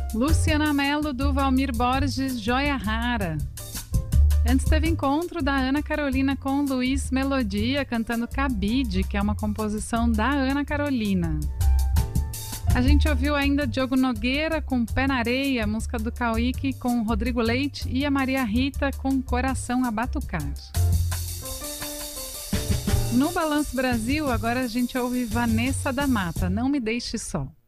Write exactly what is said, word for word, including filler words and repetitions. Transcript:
Luciana Mello, do Valmir Borges, Joia Rara. Antes teve encontro da Ana Carolina com Luiz Melodia, cantando Cabide, que é uma composição da Ana Carolina. A gente ouviu ainda Diogo Nogueira com Pé na Areia, música do Cauíque com Rodrigo Leite, e a Maria Rita com Coração a Batucar. No Balanço Brasil, agora a gente ouve Vanessa da Mata, Não Me Deixe Só.